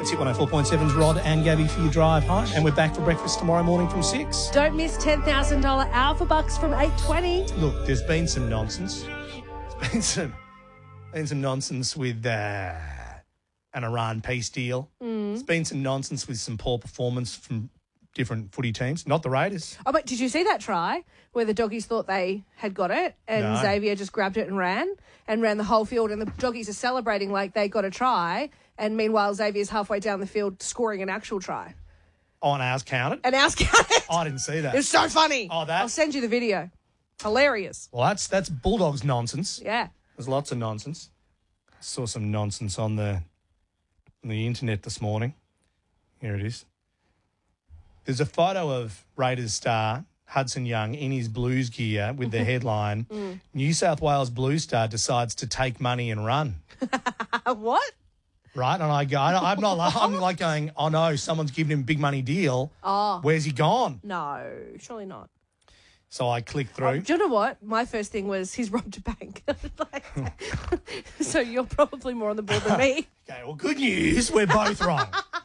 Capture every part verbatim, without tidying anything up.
It's Hit one oh four point seven's Rod and Gabby for your drive home. And we're back for breakfast tomorrow morning from six. Don't miss ten thousand dollars Alpha Bucks from eight twenty. Look, there's been some nonsense. There's been some, been some nonsense with uh, an Iran peace deal. Mm. There's been some nonsense with some poor performance from different footy teams, not the Raiders. Oh, but did you see that try where the doggies thought they had got it and No. Xavier just grabbed it and ran and ran the whole field and the doggies are celebrating like they got a try and meanwhile Xavier's halfway down the field scoring an actual try. Oh, and ours counted? And ours counted. I didn't see that. It was so funny. Oh, that? I'll send you the video. Hilarious. Well, that's that's Bulldogs nonsense. Yeah. There's lots of nonsense. I saw some nonsense on the on the internet this morning. Here it is. There's a photo of Raiders star Hudson Young in his Blues gear with the headline, mm. New South Wales Blues star decides to take money and run. What? Right? And I go, I'm not, I'm like going, oh no, someone's giving him a big money deal. Oh. Where's he gone? No, surely not. So I clicked through. Oh, do you know what? My first thing was he's robbed a bank. Like, so you're probably more on the board than me. Okay, well, good news. We're both wrong.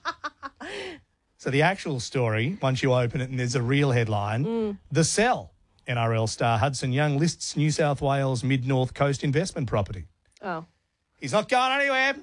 So the actual story, once you open it and there's a real headline, mm. The Cell, N R L star Hudson Young lists New South Wales mid-north coast investment property. Oh. He's not going anywhere.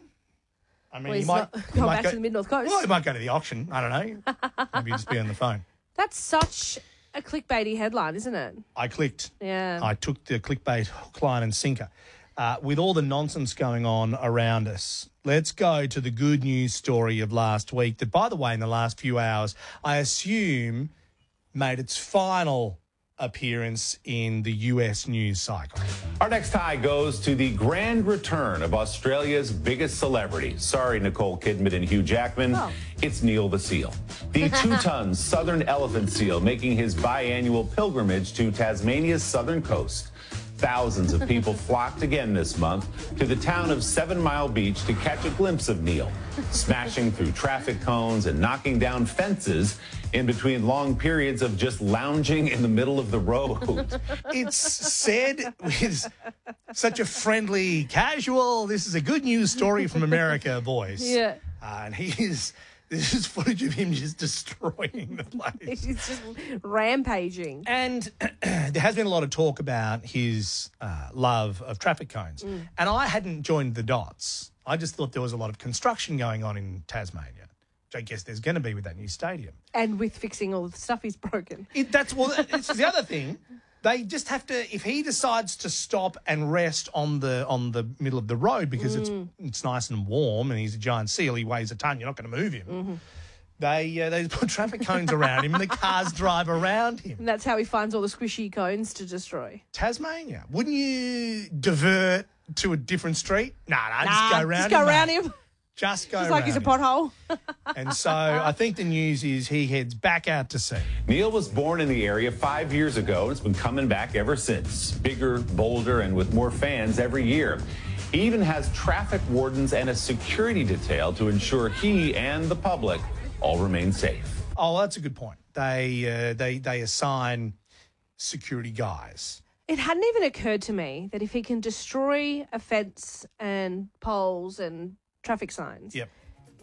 I mean, well, he he's might, not he going might back go, to the mid-north coast. Well, he might go to the auction. I don't know. Maybe just be on the phone. That's such a clickbaity headline, isn't it? I clicked. Yeah. I took the clickbait hook, line and sinker. Uh, with all the nonsense going on around us, let's go to the good news story of last week that, by the way, in the last few hours, I assume made its final appearance in the U S news cycle. Our next high goes to the grand return of Australia's biggest celebrity. Sorry, Nicole Kidman and Hugh Jackman. Oh. It's Neil the Seal. The two-ton southern elephant seal making his biannual pilgrimage to Tasmania's southern coast. Thousands of people flocked again this month to the town of Seven Mile Beach to catch a glimpse of Neil, smashing through traffic cones and knocking down fences in between long periods of just lounging in the middle of the road. It's said with such a friendly, casual, this is a good news story from America voice. Yeah. Uh, and he is... This is footage of him just destroying the place. He's just rampaging. And there has been a lot of talk about his uh, love of traffic cones. Mm. And I hadn't joined the dots. I just thought there was a lot of construction going on in Tasmania, which I guess there's going to be with that new stadium. And with fixing all the stuff he's broken. It, that's well, it's the other thing. They just have to, if he decides to stop and rest on the on the middle of the road because mm. it's it's nice and warm and he's a giant seal, he weighs a ton, you're not going to move him. Mm-hmm. They uh, they put traffic cones around him and the cars drive around him. And that's how he finds all the squishy cones to destroy. Tasmania. Wouldn't you divert to a different street? Nah, nah, nah just go around just him. go around mate. him. Just go Just around like he's a him. pothole. And so I think the news is he heads back out to sea. Neil was born in the area five years ago and has been coming back ever since. Bigger, bolder, and with more fans every year. He even has traffic wardens and a security detail to ensure he and the public all remain safe. Oh, well, that's a good point. They uh, they they assign security guys. It hadn't even occurred to me that if he can destroy a fence and poles and traffic signs, Yep.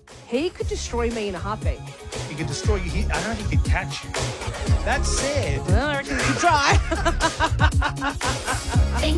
he could destroy me in a heartbeat. He could destroy you. He, I don't think he could catch you. That said, Well, I reckon he could try.